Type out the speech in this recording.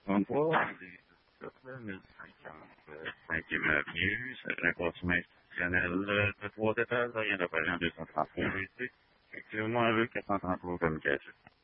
433, le 1055e avenue, c'est un bâtiment institutionnel de 3 étages, rien de en 233 rue. Effectivement, rue 433 communication.